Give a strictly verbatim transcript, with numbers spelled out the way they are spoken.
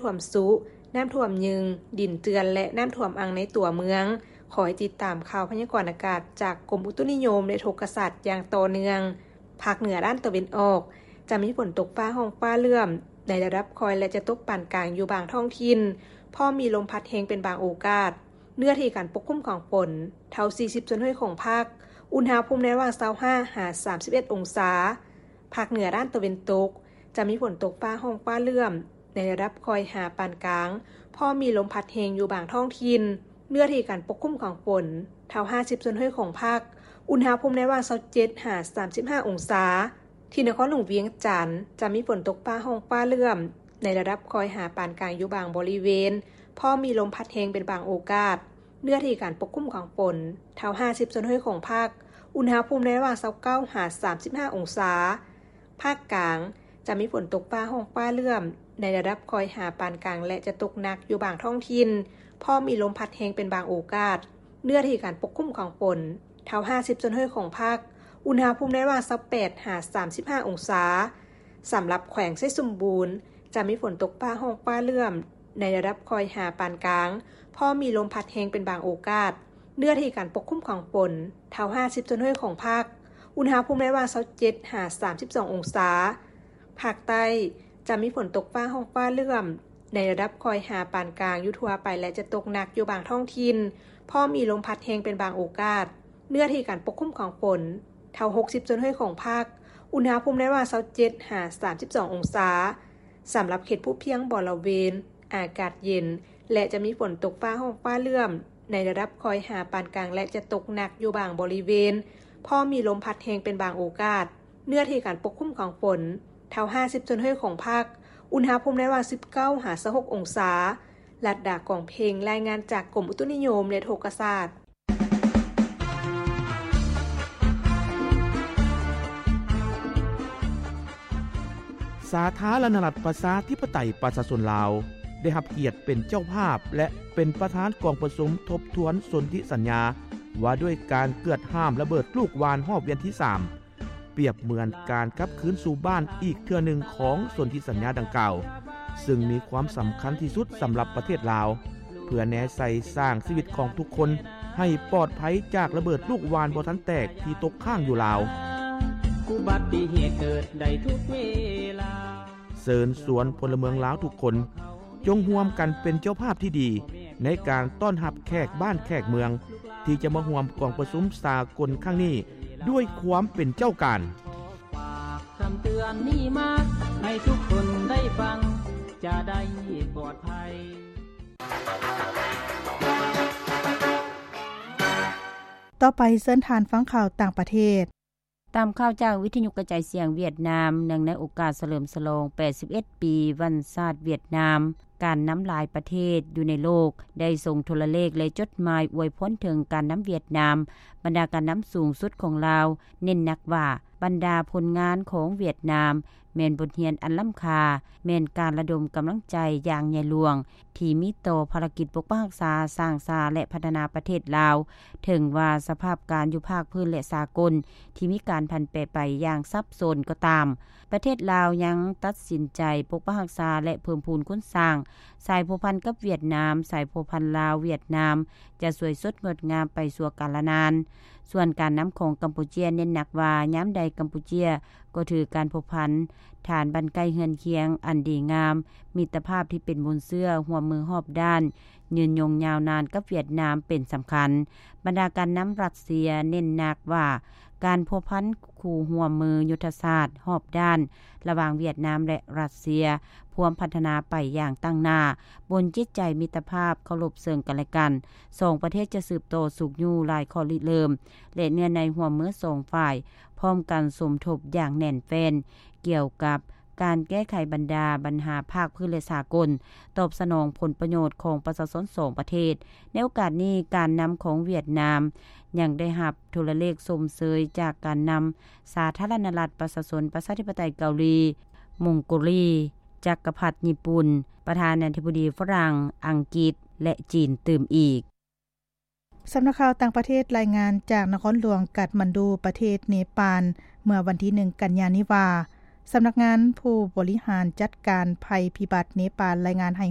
ำท่วมสุน้ำท่วมยึงดินเตือนและน้ำท่วมอังในตัวเมืองขอให้ติดตามข่าวพยากรณ์อากาศจากกรมอุตุนิยมและโทรทัศน์อย่างต่อเนื่องภาคเหนือด้านตะวันออกจะมีฝนตกฟ้าห้องฟ้าเลื่อมในระดับคอยและจะตกปานกลางอยู่บางท้องถิ่นพอมีลมพัดแรงเป็นบางโอกาสเนื้อที่การปกคลุมของฝนเท่าสี่สิบจนห้วยของภาคอุณหภูมิในระหว่างยี่สิบห้าหาสามสิบเอ็ดองศาภาคเหนือด้านตะวันตกจะมีฝนตกฟ้าห้องฟ้าเลื่อมในระดับคอยหาปานกลางพอมีลมพัดแรงอยู่บางท้องถิ่นเนื้อที่การปกคลุมของฝนเท่าห้าสิบจนห้วยของภาคอุณหภูมิในระหว่างยี่สิบเจ็ดหาสามสิบห้าองศาที่นครหลวงเวียงจันทร์จะมีฝนตกฟ้าห้องฟ้าเลื่อมในระดับคอยหาปานกลางอยู่บางบริเวณพอมีลมพัดแรงเป็นบางโอกาสเนื้อที่การปกคลุมของฝนเท่าห้าสิบจนห้วยของภาคอุณหภูมิในระหว่างยี่สิบเก้าหาสามสิบห้าองศาภาคกลางจะมีฝนตกฟ้าห้องฟ้าเลื่อมในระดับคอยหาปานกลางและจะตกหนักอยู่บางท้องถิ่นพอมีลมพัดแรงเป็นบางโอกาสเนื้อที่การปกคลุมของฝนเท่าห้าสิบจนห้วยของภาคอุณหภูมิในระหว่างยี่สิบแปดหาสามสิบห้าองศาสำหรับแขวงไชยสมบูรณ์จะมีฝนตกฟ้าห้องฟ้าเลื่อมในระดับคอยหาปานกลางพอมีลมพัดแรงเป็นบางโอกาสเนื้อที่การปกคลุมของฝนเท่าห้าสิบจนห้วยของภาคอุณหภูมิในระหว่างยี่สิบเจ็ดหาสามสิบสององศาภาคใต้จะมีฝนตกฟ้าห้องฟ้าเลื่อมในระดับคอยหาปานกลางอยู่ทั่วไปและจะตกหนักอยู่บางท้องถิ่นพอมีลมพัดแรงเป็นบางโอกาสเนื้อที่การปกคลุมของฝนเท่าหกสิบจนห้วยของภาคอุณหภูมิในระหว่างยี่สิบเจ็ดหาสามสิบสององศาสำหรับเขตผู้เพียงบริเวณอากาศเย็นและจะมีฝนตกฟ้าห้องฟ้าเลื่อมในระดับคอยหาปานกลางและจะตกหนักอยู่บางบริเวณพอมีลมพัดแรงเป็นบางโอกาสเนื้อที่การปกคลุมของฝนเท่าห้าสิบจนห้วยของภาคอุณหภูมิในระหว่างสิบเก้าหาสิบหกองศาลัดดากองเพลงรายงานจากกรมอุตุนิยมและโทรทัศน์สาธารณรัฐประชาธิปไตยประชาชนลาวได้รับเกียรติเป็นเจ้าภาพและเป็นประธานกองประชุมทบทวนสนธิสัญญาว่าด้วยการเกิดห้ามระเบิดลูกวานรอบเวียนที่สามเปรียบเหมือนการกลับคืนสู่บ้านอีกเทื่อหนึ่งของสนธิสัญญาดังกล่าวซึ่งมีความสำคัญที่สุดสำหรับประเทศลาวเพื่อแนใส่สร้างชีวิตของทุกคนให้ปลอดภัยจากระเบิดลูกวานบ่ทันแตกที่ตกข้างอยู่ลาวอุบัติเหตุเกิดได้ทุกเวลาเชิญชวนพลเมืองลาวทุกคนจงร่วมกันเป็นเจ้าภาพที่ดีในการต้อนรับแขกบ้านแขกเมืองที่จะมาร่วมกองประชุมสากลครั้งนี้ด้วยความเป็นเจ้าการคำเตือนนี้มาให้ทุกคนได้ฟังจะได้ปลอดภัยต่อไปเชิญทานฟังข่าวต่างประเทศตามข่าวจากวิทยุกระจายเสียงเวียดนามเนื่องในโอกาสเฉลิมฉลองแปดสิบเอ็ดปีวันชาติเวียดนามการน้ำลายประเทศอยู่ในโลกได้ส่งโทรเลขและจดหมายอวยพรถึงการน้ำเวียดนามบรรดาการน้ำสูงสุดของลาวเน้นหนักว่าบรรดาผลงานของเวียดนามแม่นบทเรียนอันล้ำค่าแม่นการระดมกำลังใจอย่างใหญ่หลวงที่มีต่อภารกิจปกป้องรักษาสร้างสรรค์และพัฒนาประเทศลาวถึงว่าสภาพการอยู่ภาคพื้นและสากลที่มีการพันแปรไปอย่างซับซ้อนก็ตามประเทศลาวยังตัดสินใจปกป้องรักษาและเพิ่มพูนคนสร้างสายพัวพันกับเวียดนามสายพัวพันลาวเวียดนามจะสวยสดงดงามไปสู่กาลนานส่วนการน้ำของกัมพูเชียเน้นหนักว่าย้ำใดกัมพูเชียก็ถือการพัวพันฐานบันไกเฮือนเคียงอันดีงามมิตรภาพที่เป็นบุญเสื้อหัวมือหอบด้านยืนยงยาวนานกับเวียดนามเป็นสำคัญบรรดาการน้ำรัสเซียเน้นหนักว่าการพัวพันคู่หัวมือยุทธศาสตร์หอบด้านระหว่างเวียดนามและรัสเซียพวมพัฒนาไปอย่างตั้งหน้าบนจิตใจมิตรภาพเคารพซึ่งกันและกันสองประเทศจะสืบโตสุขอยู่หลายข้อริเริ่มและเนื้อในหัวมือสองฝ่ายพร้อมกันสมทบอย่างแน่นแฟ้นเกี่ยวกับการแก้ไขบรรดาปัญหาภาคพื้นและสากลตอบสนองผลประโยชน์ของประชาชนสองประเทศในโอกาสนี้การนำของเวียดนามยังได้รับโทรเลขสมเสยจากการนำสาธารณรัฐประชาชนประชาธิปไตยเกาหลีมองโกลีจักรพรรดิญี่ปุ่นประธานาธิบดีฝรั่งอังกฤษและจีนตื่มอีกสำนักข่าวต่างประเทศรายงานจากนครหลวงกัฐมันดูประเทศเนปาลเมื่อวันที่หนึ่งกันยายนนี้ว่าสำนักงานผู้บริหารจัดการภัยพิบัติเนปาลรายงานให้